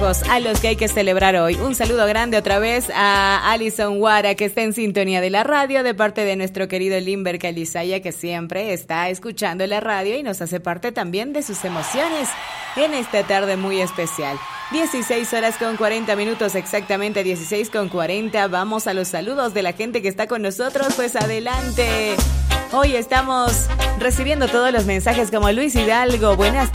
a los que hay que celebrar hoy. Un saludo grande otra vez a Alison Guara, que está en sintonía de la radio, de parte de nuestro querido Limber Calizaya, que siempre está escuchando la radio y nos hace parte también de sus emociones en esta tarde muy especial. 16 horas con 40 minutos, exactamente 16 con 40. Vamos a los saludos de la gente que está con nosotros, pues adelante. Hoy estamos recibiendo todos los mensajes como Luis Hidalgo. Buenas